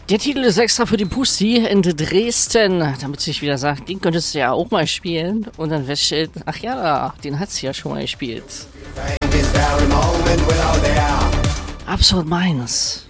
Der Titel ist extra für die Pussy in Dresden, damit sie sich wieder sagt, den könntest du ja auch mal spielen. Und dann feststellt, ach ja, den hat sie ja schon mal gespielt. Absolut meins.